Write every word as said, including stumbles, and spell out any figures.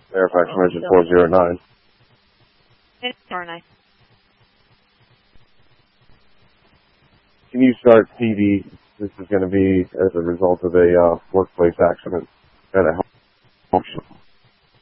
Fairfax Emergent four zero nine. It's four nine. Can you start P D? This is going to be as a result of a uh, workplace accident at a home.